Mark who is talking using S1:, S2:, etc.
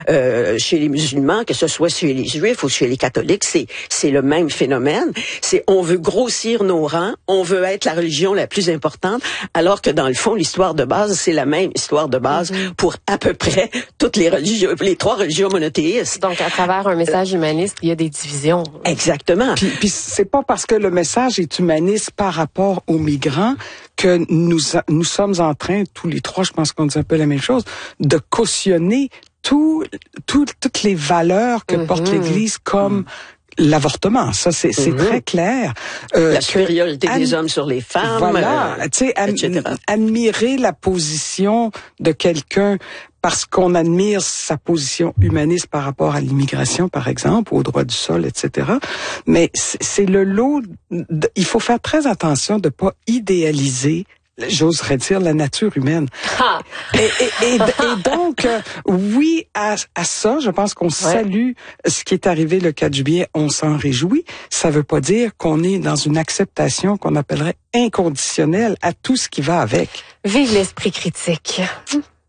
S1: chez les musulmans, que ce soit chez les juifs ou chez les catholiques, c'est le même phénomène. C'est on veut grossir nos rangs, on veut être la religion la plus importante, alors que dans le fond, l'histoire de base, c'est la même histoire de base pour à peu près toutes les religions, les trois religions monothéistes.
S2: Donc, à travers un message humaniste, il y a des divisions.
S1: Exactement.
S3: Puis c'est pas parce que le message est humaniste par rapport aux migrants que nous sommes en train, tous les trois, je pense qu'on dit un peu la même chose, de cautionner toutes les valeurs que porte l'Église comme l'avortement. Ça, c'est très clair.
S1: La supériorité des hommes sur les femmes.
S3: Voilà. Tu sais, admirer la position de quelqu'un parce qu'on admire sa position humaniste par rapport à l'immigration, par exemple, au droit du sol, etc. Mais c'est le lot. Il faut faire très attention de pas idéaliser, j'oserais dire, la nature humaine. Et donc, oui, à ça, je pense qu'on salue ce qui est arrivé le 4 juillet, on s'en réjouit. Ça veut pas dire qu'on est dans une acceptation qu'on appellerait inconditionnelle à tout ce qui va avec.
S2: Vive l'esprit critique.